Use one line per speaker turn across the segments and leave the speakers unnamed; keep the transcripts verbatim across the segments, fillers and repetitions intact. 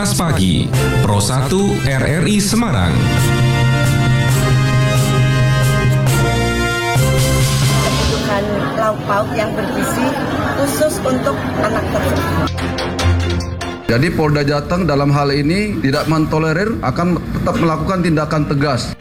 Lintas Pagi, Pro satu R R I Semarang.
Kebutuhan lauk pauk yang bergizi khusus untuk anak tersebut.
Jadi Polda Jateng dalam hal ini tidak mentolerir, akan tetap melakukan tindakan tegas.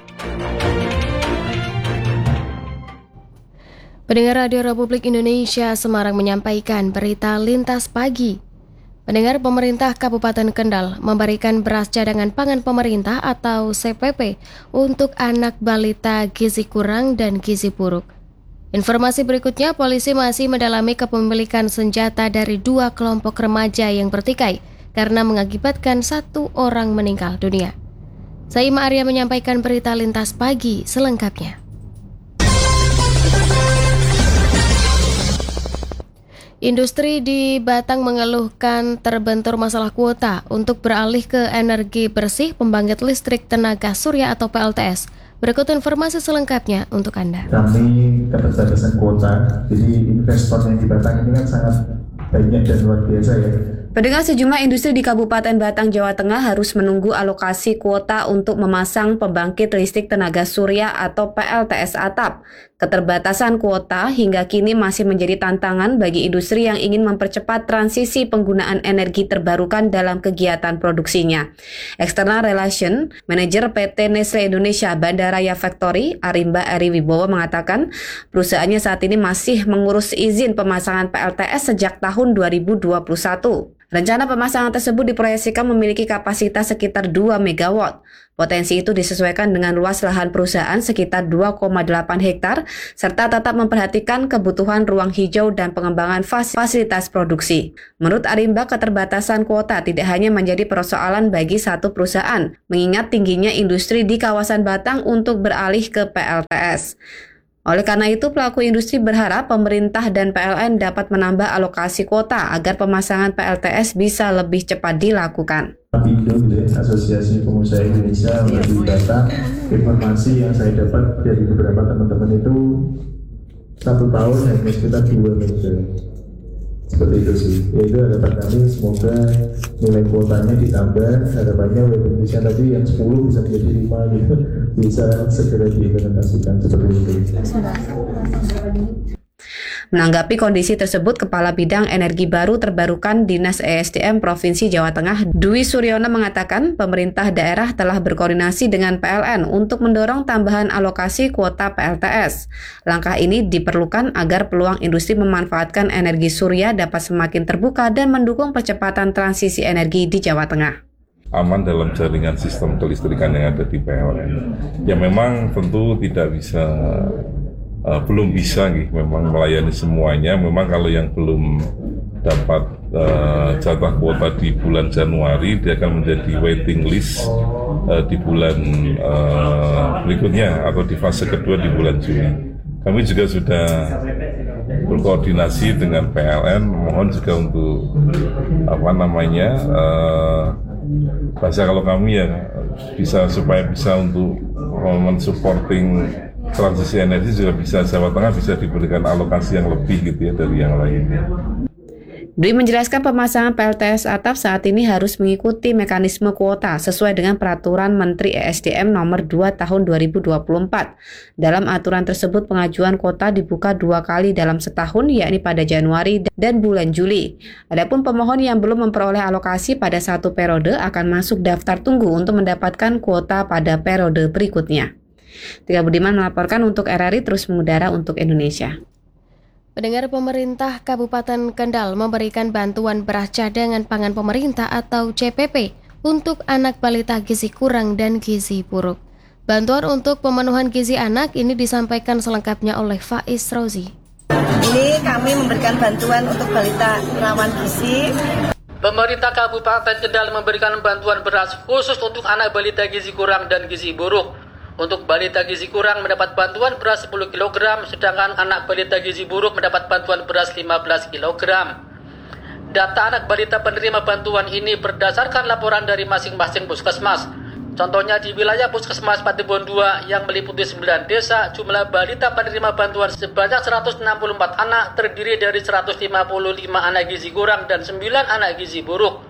Pendengar Radio Republik Indonesia Semarang menyampaikan berita Lintas Pagi. Pendengar, pemerintah Kabupaten Kendal memberikan beras cadangan pangan pemerintah atau C P P untuk anak balita gizi kurang dan gizi buruk. Informasi berikutnya, polisi masih mendalami kepemilikan senjata dari dua kelompok remaja yang bertikai karena mengakibatkan satu orang meninggal dunia. Saya Ima Arya menyampaikan berita Lintas Pagi selengkapnya. Industri di Batang mengeluhkan terbentur masalah kuota untuk beralih ke energi bersih pembangkit listrik tenaga surya atau P L T S. Berikut informasi selengkapnya untuk Anda.
Kami keterbatasan kuota, jadi investor yang di Batang ini kan sangat banyak dan luar biasa ya.
Pendengar, sejumlah industri di Kabupaten Batang, Jawa Tengah harus menunggu alokasi kuota untuk memasang pembangkit listrik tenaga surya atau P L T S atap. Keterbatasan kuota hingga kini masih menjadi tantangan bagi industri yang ingin mempercepat transisi penggunaan energi terbarukan dalam kegiatan produksinya. External Relation Manager P T Nestle Indonesia Bandaraya Factory, Arimba Eri Wibowo mengatakan perusahaannya saat ini masih mengurus izin pemasangan P L T S sejak tahun dua ribu dua puluh satu. Rencana pemasangan tersebut diproyeksikan memiliki kapasitas sekitar dua megawatt. Potensi itu disesuaikan dengan luas lahan perusahaan sekitar dua koma delapan hektar, serta tetap memperhatikan kebutuhan ruang hijau dan pengembangan fasilitas produksi. Menurut Arimba, keterbatasan kuota tidak hanya menjadi persoalan bagi satu perusahaan, mengingat tingginya industri di kawasan Batang untuk beralih ke P L T S. Oleh karena itu, pelaku industri berharap pemerintah dan P L N dapat menambah alokasi kuota agar pemasangan P L T S bisa lebih cepat dilakukan.
Apindo, Asosiasi Pengusaha Indonesia untuk data, informasi yang saya dapat dari beberapa teman-teman itu satu tahun hanya sekitar dua minggu. Seperti itu sih. Yaitu harapan kami semoga nilai kuotanya ditambah. Harapannya W Indonesia tadi yang sepuluh bisa menjadi lima gitu. Bisa segera diimplementasikan seperti itu.
Menanggapi kondisi tersebut, Kepala Bidang Energi Baru Terbarukan Dinas E S D M Provinsi Jawa Tengah, Dwi Suryono mengatakan pemerintah daerah telah berkoordinasi dengan P L N untuk mendorong tambahan alokasi kuota P L T S. Langkah ini diperlukan agar peluang industri memanfaatkan energi surya dapat semakin terbuka dan mendukung percepatan transisi energi di Jawa Tengah.
Aman dalam jaringan sistem kelistrikan yang ada di P L N. Ya memang tentu tidak bisa Uh, belum bisa nih, memang melayani semuanya. Memang kalau yang belum dapat uh, jatah kuota di bulan Januari, dia akan menjadi waiting list uh, di bulan uh, berikutnya atau di fase kedua di bulan Juni. Kami juga sudah berkoordinasi dengan P L N, mohon juga untuk apa namanya uh, bahasa kalau kami ya bisa supaya bisa untuk mensupporting transisi energi juga bisa, Jawa Tengah bisa diberikan alokasi yang lebih gitu ya dari yang lainnya.
Dwi menjelaskan pemasangan P L T S atap saat ini harus mengikuti mekanisme kuota sesuai dengan Peraturan Menteri E S D M nomor dua tahun dua ribu dua puluh empat. Dalam aturan tersebut, pengajuan kuota dibuka dua kali dalam setahun, yakni pada Januari dan bulan Juli. Adapun pemohon yang belum memperoleh alokasi pada satu periode akan masuk daftar tunggu untuk mendapatkan kuota pada periode berikutnya. Tika Budiman melaporkan untuk R R I terus mengudara untuk Indonesia.
Pendengar, pemerintah Kabupaten Kendal memberikan bantuan beras cadangan pangan pemerintah atau C P P untuk anak balita gizi kurang dan gizi buruk. Bantuan untuk pemenuhan gizi anak ini disampaikan selengkapnya oleh Faiz Rauzi.
Ini kami memberikan bantuan untuk balita rawan gizi.
Pemerintah Kabupaten Kendal memberikan bantuan beras khusus untuk anak balita gizi kurang dan gizi buruk. Untuk balita gizi kurang mendapat bantuan beras sepuluh kilogram, sedangkan anak balita gizi buruk mendapat bantuan beras lima belas kilogram. Data anak balita penerima bantuan ini berdasarkan laporan dari masing-masing puskesmas. Contohnya di wilayah Puskesmas Patibon dua yang meliputi sembilan desa, jumlah balita penerima bantuan sebanyak seratus enam puluh empat anak, terdiri dari seratus lima puluh lima anak gizi kurang dan sembilan anak gizi buruk.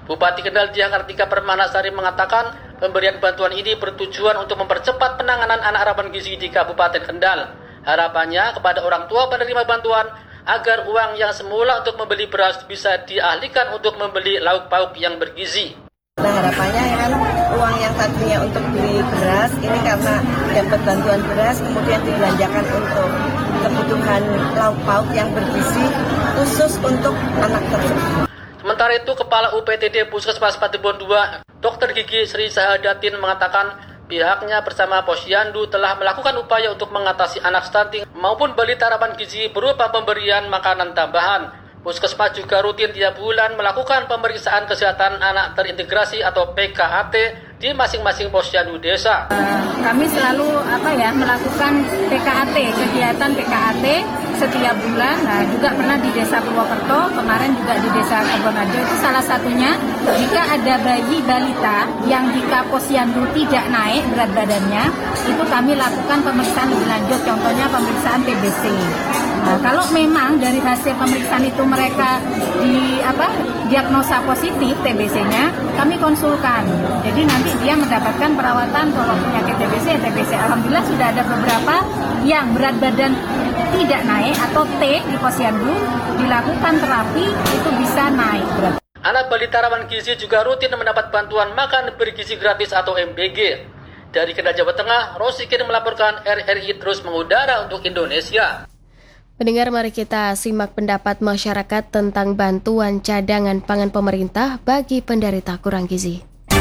Bupati Kendal Diah Kartika Permanasari mengatakan pemberian bantuan ini bertujuan untuk mempercepat penanganan anak rawan gizi di Kabupaten Kendal. Harapannya kepada orang tua penerima bantuan agar uang yang semula untuk membeli beras bisa dialihkan untuk membeli lauk pauk yang bergizi.
Nah, harapannya ya kan uang yang tadinya untuk beli beras ini karena dapat bantuan beras kemudian dibelanjakan untuk kebutuhan lauk pauk yang bergizi khusus untuk anak tersebut.
Sementara itu, Kepala U P T D Puskesmas Patibon dua, Dokter Gigi Sri Sahadatin mengatakan pihaknya bersama Posyandu telah melakukan upaya untuk mengatasi anak stunting maupun balita rawan gizi berupa pemberian makanan tambahan. Puskesmas juga rutin tiap bulan melakukan pemeriksaan kesehatan anak terintegrasi atau P K A T di masing-masing posyandu desa.
Kami selalu apa ya melakukan P K A T, kegiatan P K A T setiap bulan. Nah, juga pernah di Desa Purwokerto, kemarin juga di Desa Kebonarjo. Itu salah satunya jika ada bayi balita yang jika posyandu tidak naik berat badannya, itu kami lakukan pemeriksaan lebih lanjut, contohnya pemeriksaan T B C. Nah, kalau memang dari hasil pemeriksaan itu mereka di apa diagnosa positif T B C-nya, kami konsulkan. Jadi nanti dia mendapatkan perawatan kalau penyakit T B C, T B C. Alhamdulillah sudah ada beberapa yang berat badan tidak naik atau T di posyandu dilakukan terapi itu bisa naik berat.
Anak balita rawan gizi juga rutin mendapat bantuan makan bergizi gratis atau M B G. Dari Kendal, Jawa Tengah, Rosikin melaporkan R R I terus mengudara untuk Indonesia.
Pendengar, mari kita simak pendapat masyarakat tentang bantuan cadangan pangan pemerintah bagi penderita kurang gizi.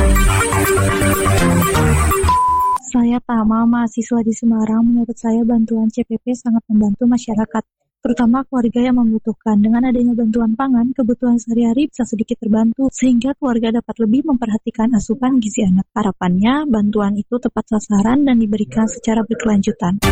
Saya Tama, mahasiswa di Semarang. Menurut saya bantuan C P P sangat membantu masyarakat, terutama keluarga yang membutuhkan. Dengan adanya bantuan pangan, kebutuhan sehari-hari bisa sedikit terbantu, sehingga keluarga dapat lebih memperhatikan asupan gizi anak. Harapannya, bantuan itu tepat sasaran dan diberikan secara berkelanjutan.